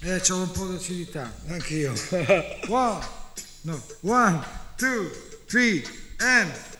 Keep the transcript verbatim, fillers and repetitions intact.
Eh, c'ho un po' d'acidità, anche io. One, no, one, two, three, and...